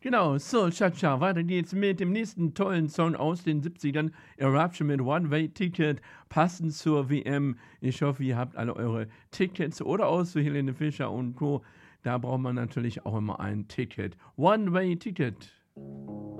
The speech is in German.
Genau, so, Cha-Cha, weiter geht's mit dem nächsten tollen Song aus den 70ern. Eruption mit One-Way-Ticket, passend zur WM. Ich hoffe, ihr habt alle eure Tickets oder auch zu Helene Fischer und Co. Da braucht man natürlich auch immer ein Ticket. One-Way-Ticket.